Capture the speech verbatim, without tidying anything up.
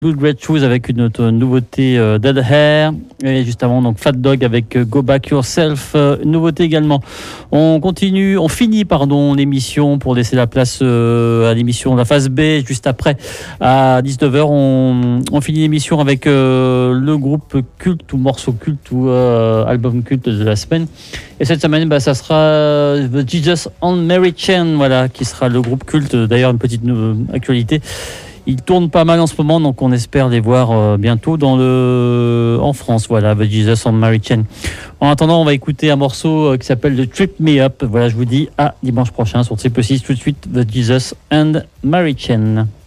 Good Great Shoes avec une autre nouveauté euh, Dead Hair, et juste avant donc Fat Dog avec euh, Go Back Yourself, euh, une nouveauté également. On continue, on finit pardon l'émission pour laisser la place euh, à l'émission de la phase B juste après à dix-neuf heures. On, on finit l'émission avec euh, le groupe culte ou morceau culte ou euh, album culte de la semaine. Et cette semaine, bah, ça sera The Jesus and Mary Chain, voilà, qui sera le groupe culte. D'ailleurs, une petite euh, actualité. Ils tournent pas mal en ce moment, donc on espère les voir euh, bientôt dans le... en France. Voilà, The Jesus and Mary Chain. En attendant, on va écouter un morceau euh, qui s'appelle The Trip Me Up. Voilà, je vous dis à dimanche prochain sur C P six. Tout de suite, The Jesus and Mary Chain.